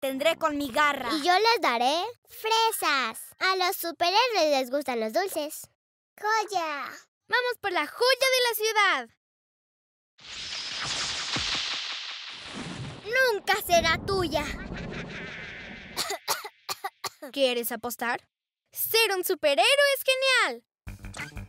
detendré con mi garra. Y yo les daré fresas. A los superhéroes les gustan los dulces. ¡Joya! ¡Vamos por la joya de la ciudad! ¡Nunca será tuya! ¿Quieres apostar? ¡Ser un superhéroe es genial!